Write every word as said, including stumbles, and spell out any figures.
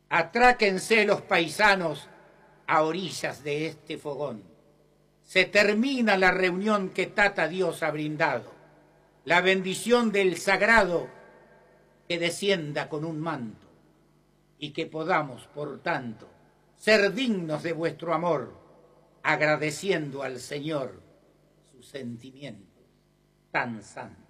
Atráquense los paisanos a orillas de este fogón. Se termina la reunión que Tata Dios ha brindado. La bendición del sagrado que descienda con un manto y que podamos, por tanto, ser dignos de vuestro amor, agradeciendo al Señor sus sentimientos tan santos.